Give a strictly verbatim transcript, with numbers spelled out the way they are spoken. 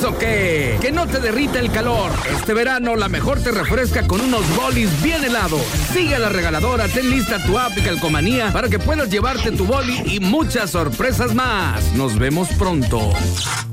o qué? Que no te derrita el calor. Este verano la mejor te refresca con unos bolis bien helados. Sigue a La Regaladora, ten lista tu app y Calcomanía para que puedas llevarte tu boli y muchas sorpresas más. Nos vemos pronto.